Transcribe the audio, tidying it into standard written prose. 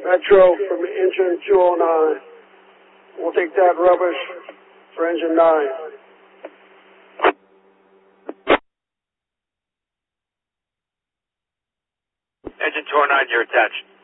Metro from engine 209. We'll take that rubbish for engine 9. Engine 209, you're attached.